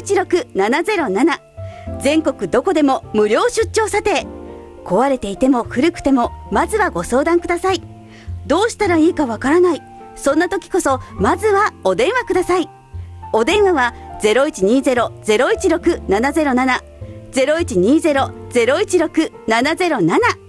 016707。全国どこでも無料出張査定。壊れていても古くてもまずはご相談ください。どうしたらいいかわからない、そんな時こそまずはお電話ください。お電話は 0120-016-707 0120-016-707